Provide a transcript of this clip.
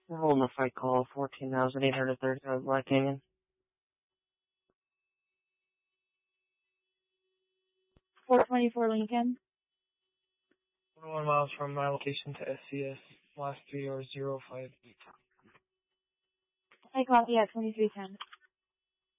We're holding a fight call, 14,835 Black Canyon. 424 Lincoln. 21 miles from my location to SCS. Last 3 are 058. I copy at 2310.